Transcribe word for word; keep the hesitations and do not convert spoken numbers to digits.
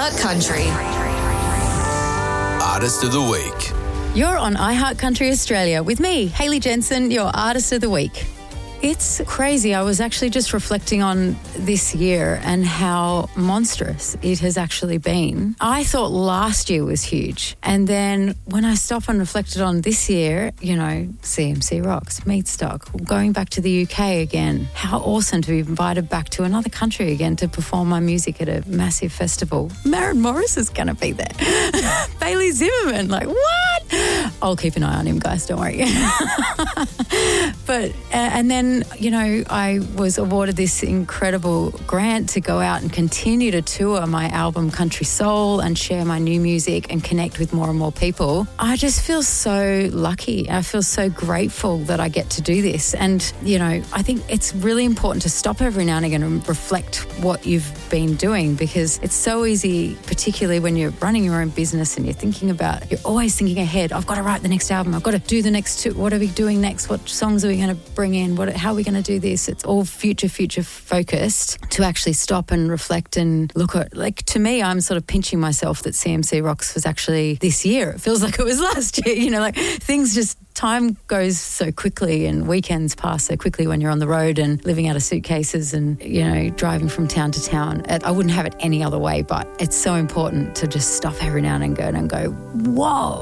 iHeart Country. Artist of the Week. You're on iHeart Country Australia with me, Hayley Jensen, your Artist of the Week. It's crazy. I was actually just reflecting on this year and how monstrous it has actually been. I thought last year was huge. And then when I stopped and reflected on this year, you know, C M C Rocks, Meatstock, going back to the U K again. How awesome to be invited back to another country again to perform my music at a massive festival. Maren Morris is going to be there. Bailey Zimmerman, like, what? I'll keep an eye on him, guys, don't worry. But, uh, and then, you know, I was awarded this incredible grant to go out and continue to tour my album Country Soul and share my new music and connect with more and more people. I just feel so lucky. I feel so grateful that I get to do this. And, you know, I think it's really important to stop every now and again and reflect what you've been doing, because it's so easy, particularly when you're running your own business and you're thinking about, you're always thinking ahead. I've got to write the next album. I've got to do the next two. What are we doing next? What songs are we going to bring in? What, how are we going to do this? It's all future, future focused. To actually stop and reflect and look at, like, to me, I'm sort of pinching myself that C M C Rocks was actually this year. It feels like it was last year, you know, like things just, time goes so quickly and weekends pass so quickly when you're on the road and living out of suitcases and, you know, driving from town to town. I wouldn't have it any other way, but it's so important to just stop every now and then and go, whoa.